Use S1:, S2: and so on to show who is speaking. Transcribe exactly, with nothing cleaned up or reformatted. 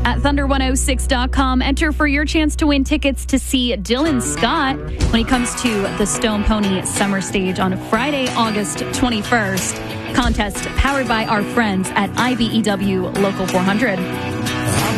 S1: At thunder one oh six dot com, enter for your chance to win tickets to see Dylan Scott when he comes to the Stone Pony Summer Stage on Friday, August twenty-first. Contest powered by our friends at I B E W Local four hundred.